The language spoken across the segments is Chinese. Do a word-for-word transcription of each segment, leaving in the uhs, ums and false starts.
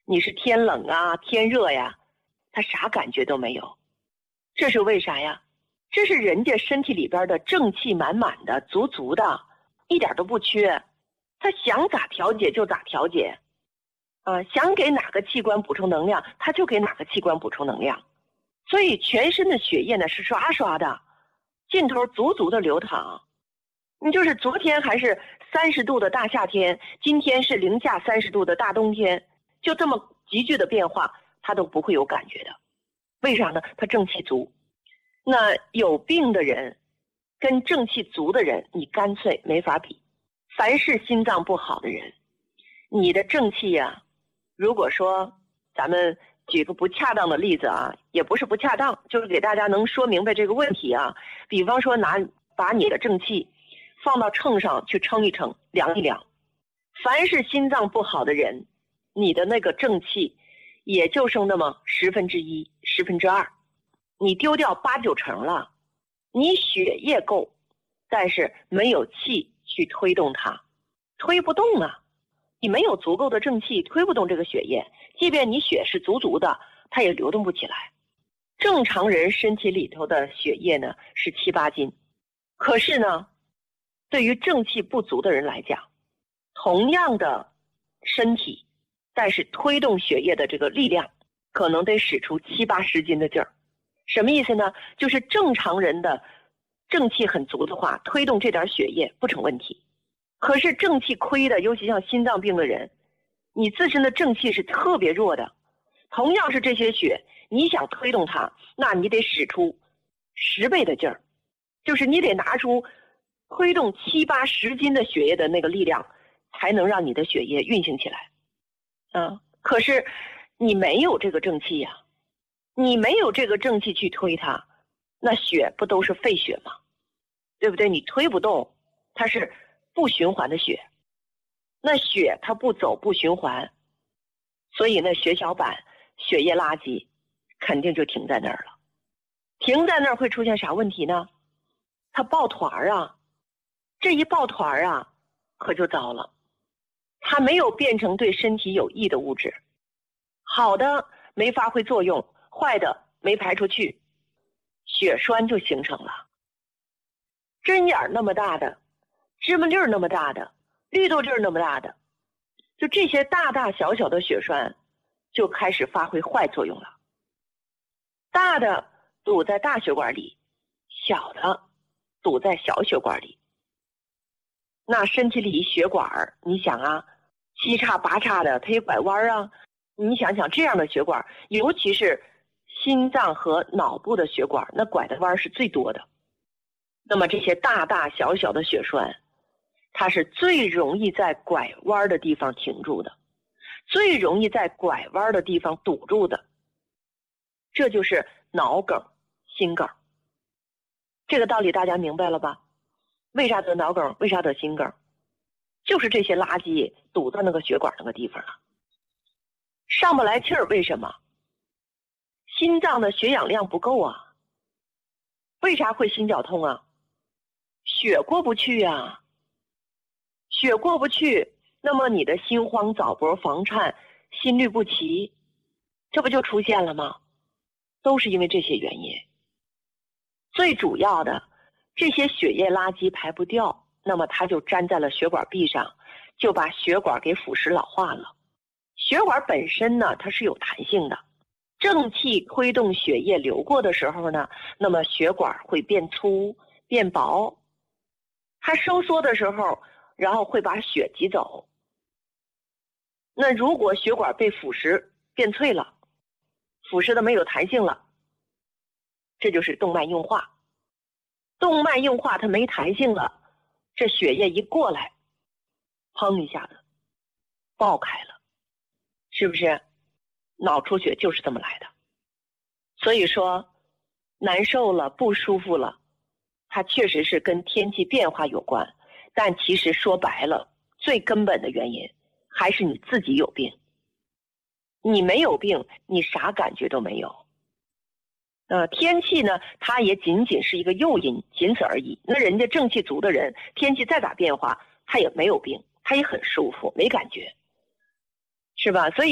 你是天冷啊天热呀，他啥感觉都没有。这是为啥呀？这是人家身体里边的正气满满的足足的，一点都不缺，他想咋调节就咋调节啊，想给哪个器官补充能量他就给哪个器官补充能量。所以全身的血液呢是刷刷的，劲头足足的流淌。你就是昨天还是三十度的大夏天，今天是零下三十度的大冬天，就这么急剧的变化他都不会有感觉的。为啥呢？他正气足。那有病的人跟正气足的人你干脆没法比。凡是心脏不好的人，你的正气呀、啊，如果说咱们举个不恰当的例子啊，也不是不恰当，就是给大家能说明白这个问题啊。比方说拿把你的正气放到秤上去称一称，量一量，凡是心脏不好的人，你的那个正气也就剩那么十分之一十分之二，你丢掉八九成了。你血液够，但是没有气去推动它，推不动啊，你没有足够的正气推不动这个血液，即便你血是足足的它也流动不起来。正常人身体里头的血液呢是七八斤，可是呢对于正气不足的人来讲，同样的身体，但是推动血液的这个力量可能得使出七八十斤的劲儿。什么意思呢？就是正常人的正气很足的话，推动这点血液不成问题。可是正气亏的，尤其像心脏病的人，你自身的正气是特别弱的，同样是这些血，你想推动它，那你得使出十倍的劲儿，就是你得拿出推动七八十斤的血液的那个力量，才能让你的血液运行起来。啊，可是你没有这个正气呀、啊，你没有这个正气去推它，那血不都是废血吗？对不对？你推不动，它是不循环的血，那血它不走不循环，所以那血小板血液垃圾肯定就停在那儿了。停在那儿会出现啥问题呢？它抱团啊，这一抱团啊可就糟了，它没有变成对身体有益的物质，好的没发挥作用，坏的没排出去，血栓就形成了。针眼那么大的，芝麻粒儿那么大的，绿豆粒儿那么大的，就这些大大小小的血栓就开始发挥坏作用了。大的堵在大血管里，小的堵在小血管里。那身体里血管，你想啊，七叉八叉的，它也拐弯啊。你想想这样的血管，尤其是心脏和脑部的血管，那拐的弯是最多的。那么这些大大小小的血栓，它是最容易在拐弯的地方停住的，最容易在拐弯的地方堵住的。这就是脑梗、心梗。这个道理大家明白了吧？为啥得脑梗？为啥得心梗？就是这些垃圾堵在那个血管那个地方了，上不来气儿。为什么？心脏的血氧量不够啊。为啥会心绞痛啊？血过不去啊。血过不去，那么你的心慌、早搏、房颤、心律不齐，这不就出现了吗？都是因为这些原因。最主要的，这些血液垃圾排不掉，那么它就粘在了血管壁上，就把血管给腐蚀老化了。血管本身呢，它是有弹性的，正气推动血液流过的时候呢，那么血管会变粗变薄，它收缩的时候，然后会把血挤走。那如果血管被腐蚀变脆了，腐蚀的没有弹性了，这就是动脉硬化。动脉硬化它没弹性了，这血液一过来，砰一下子爆开了，是不是？脑出血就是这么来的。所以说难受了不舒服了，它确实是跟天气变化有关，但其实说白了，最根本的原因还是你自己有病。你没有病，你啥感觉都没有。呃，天气呢，它也仅仅是一个诱因，仅此而已。那人家正气足的人，天气再咋变化，他也没有病，他也很舒服，没感觉，是吧？所以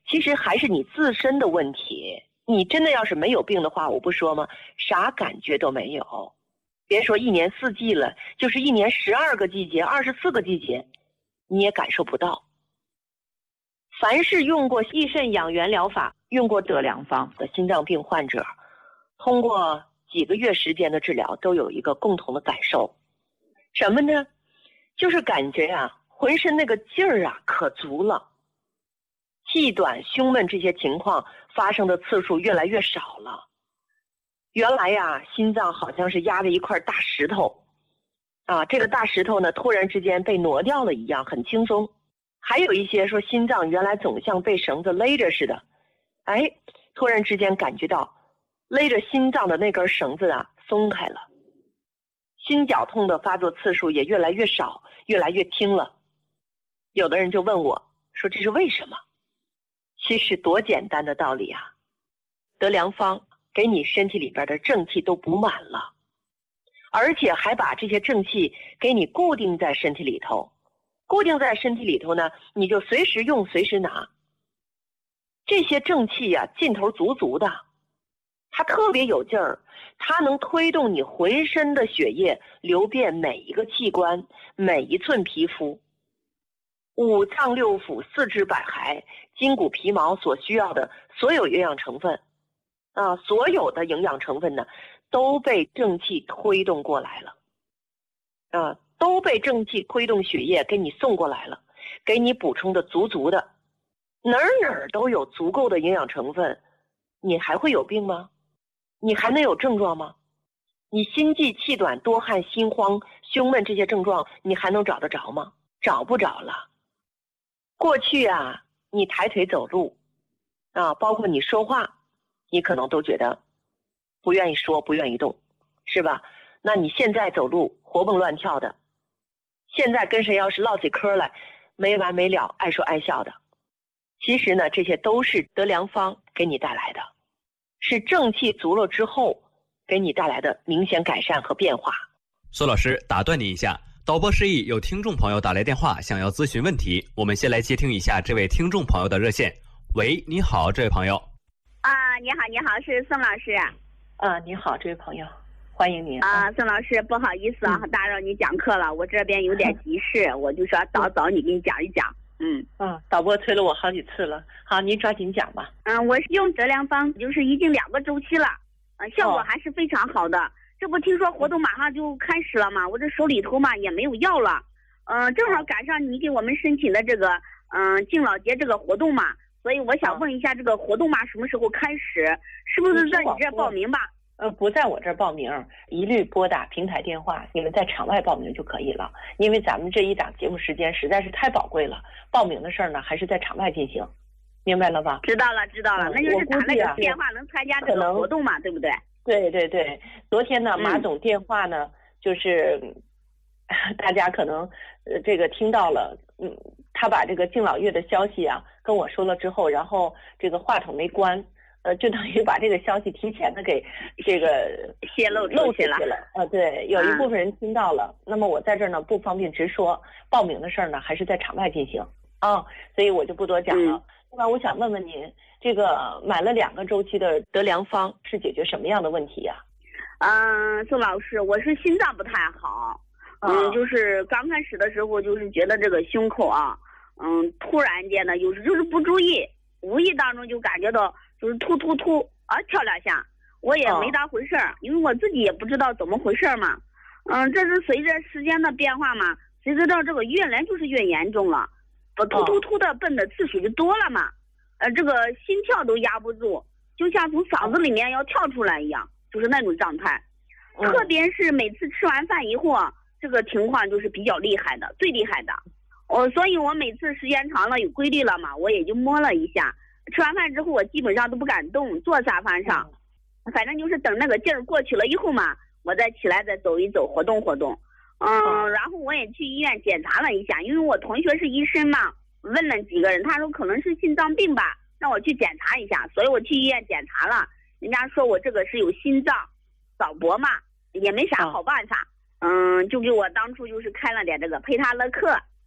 其实还是你自身的问题。你真的要是没有病的话，我不说吗？啥感觉都没有。别说一年四季了，就是一年十二个季节、二十四个季节，你也感受不到。凡是用过益肾养元疗法、用过德良方的心脏病患者，通过几个月时间的治疗，都有一个共同的感受，什么呢？就是感觉啊，浑身那个劲儿啊可足了，气短、胸闷这些情况发生的次数越来越少了。原来呀，心脏好像是压着一块大石头，啊，这个大石头呢，突然之间被挪掉了一样，很轻松。还有一些说心脏原来总像被绳子勒着似的，哎，突然之间感觉到勒着心脏的那根绳子啊松开了，心绞痛的发作次数也越来越少，越来越轻了。有的人就问我说这是为什么？其实多简单的道理啊，德良方给你身体里边的正气都补满了，而且还把这些正气给你固定在身体里头。固定在身体里头呢，你就随时用随时拿。这些正气呀、啊，劲头足足的，它特别有劲儿，它能推动你浑身的血液流遍每一个器官、每一寸皮肤。五脏六腑、四肢百骸、筋骨皮毛所需要的所有营养成分啊，所有的营养成分呢，都被正气推动过来了啊。都被正气推动血液给你送过来了，给你补充的足足的，哪儿哪儿都有足够的营养成分，你还会有病吗？你还能有症状吗？你心悸、气短、多汗、心慌、胸闷这些症状，你还能找得着吗？找不着了。过去啊，你抬腿走路啊，包括你说话，你可能都觉得不愿意说，不愿意动，是吧？那你现在走路活蹦乱跳的，现在跟谁要是唠起嗑来，没完没了，爱说爱笑的。其实呢，这些都是德良方给你带来的，是正气足了之后给你带来的明显改善和变化。 苏老师，打断你一下，导播示意有听众朋友打来电话想要咨询问题，我们先来接听一下这位听众朋友的热线。喂，你好，这位朋友。 啊，你好，你好，是宋老师。 啊，你好，这位朋友。欢迎您啊，宋老师，不好意思啊，嗯、打扰你讲课了，我这边有点急事，嗯、我就说早早你给你讲一讲。嗯嗯，导播催了我好几次了，好，您抓紧讲吧。 嗯，我用德良方就是已经两个周期了，嗯、呃，效果还是非常好的。哦、这不听说活动马上就开始了嘛，我这手里头嘛也没有药了，嗯、呃，正好赶上你给我们申请的这个嗯、呃、敬老节这个活动嘛，所以我想问一下这个活动嘛什么时候开始？是不是在你这报名吧？ 呃，不在我这儿报名，一律拨打平台电话，你们在场外报名就可以了。因为咱们这一档节目时间实在是太宝贵了，报名的事儿呢还是在场外进行，明白了吧？ 知道了，知道了，嗯、那就是打那个电话能参加这个活动嘛，对不对？ 对对对，昨天呢，马总电话呢，嗯、就是大家可能呃这个听到了，嗯，他把这个敬老月的消息啊跟我说了之后，然后这个话筒没关。呃，就等于把这个消息提前的给这个泄露漏出去了。呃，对，有一部分人听到了。嗯、那么我在这儿呢不方便直说，报名的事儿呢还是在场外进行啊、哦，所以我就不多讲了。另外、嗯，我想问问您，这个买了两个周期的德良方是解决什么样的问题呀、 啊？嗯，宋老师，我是心脏不太好，嗯，嗯就是刚开始的时候就是觉得这个胸口啊，嗯，突然间呢，有时就是不注意，无意当中就感觉到。就是突突突啊跳两下，我也没当回事儿， oh. 因为我自己也不知道怎么回事嘛。嗯，这是随着时间的变化嘛，随着到这个越来就是越严重了，突突突的蹦的次数就多了嘛。呃，这个心跳都压不住，就像从嗓子里面要跳出来一样，就是那种状态。Oh. 特别是每次吃完饭以后啊，这个情况就是比较厉害的，最厉害的。哦，所以我每次时间长了有规律了嘛，我也就摸了一下。吃完饭之后，我基本上都不敢动，坐沙发上，反正就是等那个劲儿过去了以后嘛，我再起来再走一走，活动活动。嗯，然后我也去医院检查了一下，因为我同学是医生嘛，问了几个人，他说可能是心脏病吧，让我去检查一下，所以我去医院检查了，人家说我这个是有心脏早搏嘛，也没啥好办法，嗯，就给我当初就是开了点这个佩塔勒克。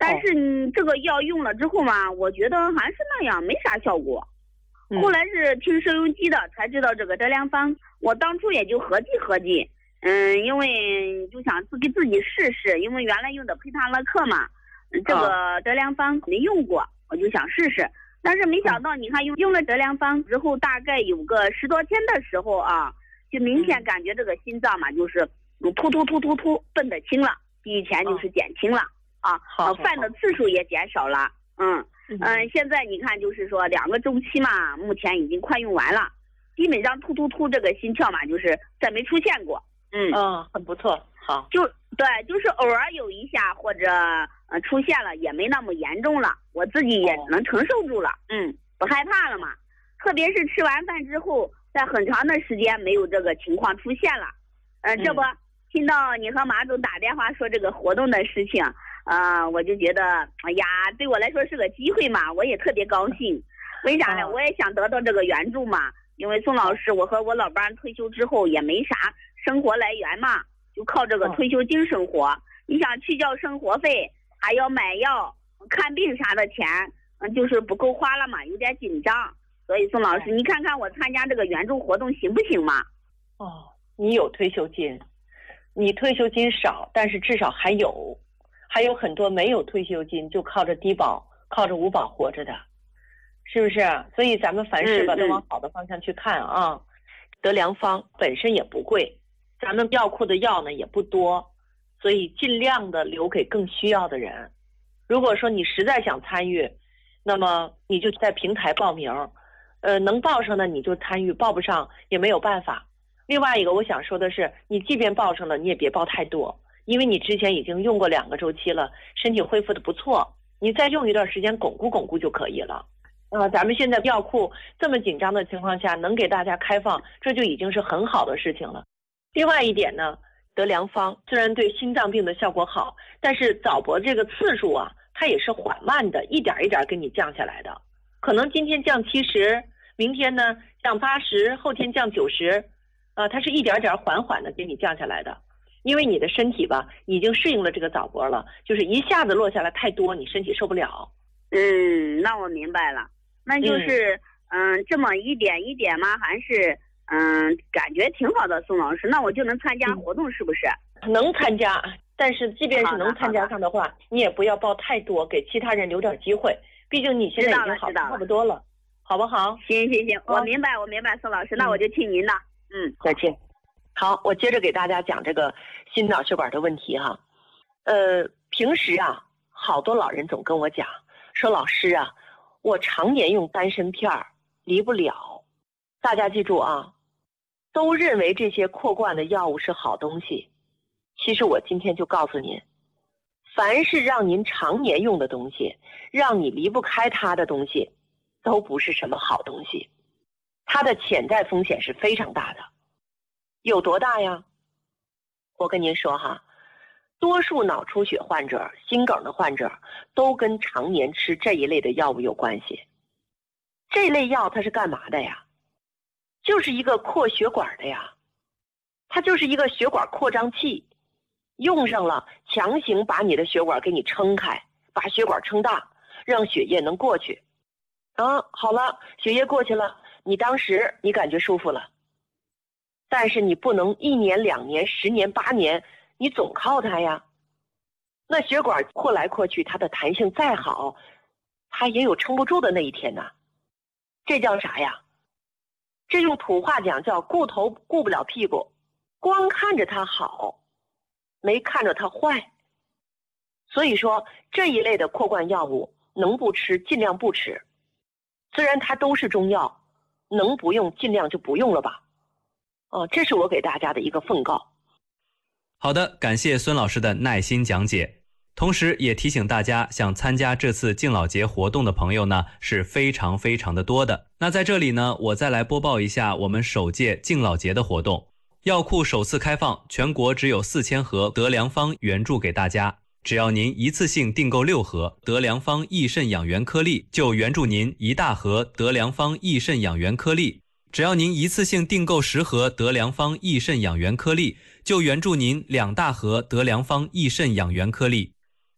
但是你这个药用了之后嘛，我觉得还是那样，没啥效果。 嗯、 后来是听收音机的才知道这个德良方，我当初也就合计合计，嗯，因为就想自给自己试试，因为原来用的佩塔勒克嘛，这个德良方没用过，我就想试试。但是没想到，你看用用了德良方之后，大概有个十多天的时候啊，就明显感觉这个心脏嘛，就是突突突突突蹦得轻了，比以前就是减轻了啊， 啊， 犯的次数也减少了，嗯。嗯，现在你看，就是说两个周期嘛，目前已经快用完了，基本上突突突这个心跳嘛，就是再没出现过。嗯嗯，很不错，好。 就对，就是偶尔有一下或者呃出现了，也没那么严重了，我自己也能承受住了。嗯，不害怕了嘛。特别是吃完饭之后，在很长的时间没有这个情况出现了。嗯、呃，这不、嗯、听到你和马总打电话说这个活动的事情。啊、呃，我就觉得，哎呀，对我来说是个机会嘛，我也特别高兴。为啥呢？我也想得到这个援助嘛。因为宋老师，我和我老伴退休之后也没啥生活来源嘛，就靠这个退休金生活。你想去交生活费，还要买药、看病啥的钱，嗯，就是不够花了嘛，有点紧张。所以宋老师，你看看我参加这个援助活动行不行嘛？ 哦，你有退休金，你退休金少，但是至少还有。还有很多没有退休金，就靠着低保、靠着五保活着的，是不是？所以咱们凡事吧，都往好的方向去看啊。嗯、德良方本身也不贵，咱们药库的药呢也不多，所以尽量的留给更需要的人。如果说你实在想参与，那么你就在平台报名，呃，能报上的你就参与，报不上也没有办法。另外一个我想说的是，你即便报上了，你也别报太多。因为你之前已经用过两个周期了，身体恢复的不错，你再用一段时间巩固巩固就可以了。呃，咱们现在药库这么紧张的情况下，能给大家开放，这就已经是很好的事情了。另外一点呢，德良方虽然对心脏病的效果好，但是早搏这个次数啊，它也是缓慢的，一点一点给你降下来的。可能今天降七十，明天呢降八十，后天降九十，呃，它是一点点缓缓的给你降下来的。因为你的身体吧，已经适应了这个早搏了，就是一下子落下来太多，你身体受不了。 嗯，那我明白了，那就是嗯、呃，这么一点一点吗？还是嗯、呃，感觉挺好的，宋老师，那我就能参加活动是不是？ 嗯、能参加，但是即便是能参加上的话，你也不要报太多，给其他人留点机会。毕竟你现在已经好的差不多了，好不好？ 行行行，我明白，我明白，宋老师，那我就听您的。嗯， 再见。好，我接着给大家讲这个心脑血管的问题哈。呃，平时啊，好多老人总跟我讲说，老师啊，我常年用丹参片儿，离不了。大家记住啊，都认为这些扩罐的药物是好东西，其实我今天就告诉您，凡是让您常年用的东西，让你离不开它的东西，都不是什么好东西，它的潜在风险是非常大的。有多大呀？我跟您说哈，多数脑出血患者、心梗的患者都跟常年吃这一类的药物有关系。这类药它是干嘛的呀？就是一个扩血管的呀，它就是一个血管扩张器，用上了强行把你的血管给你撑开，把血管撑大，让血液能过去。啊，好了，血液过去了，你当时你感觉舒服了。但是你不能一年两年十年八年你总靠它呀，那血管扩来扩去，它的弹性再好，它也有撑不住的那一天呐。这叫啥呀？这用土话讲叫顾头顾不了屁股，光看着它好，没看着它坏。所以说这一类的扩罐药物能不吃尽量不吃，虽然它都是中药，能不用尽量就不用了吧。哦，这是我给大家的一个奉告。 好的，感谢孙老师的耐心讲解。同时也提醒大家，想参加这次敬老节活动的朋友呢，是非常非常的多的。那在这里呢，我再来播报一下我们首届敬老节的活动。药库首次开放，全国只有四千盒德良方援助给大家。只要您一次性订购六盒德良方益肾养元颗粒，就援助您一大盒德良方益肾养元颗粒。只要您一次性订购十盒德良方益肾养元颗粒，就援助您两大盒德良方益肾养元颗粒。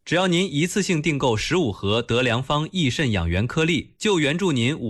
只要您一次性订购十五盒德良方益肾养元颗粒，就援助您五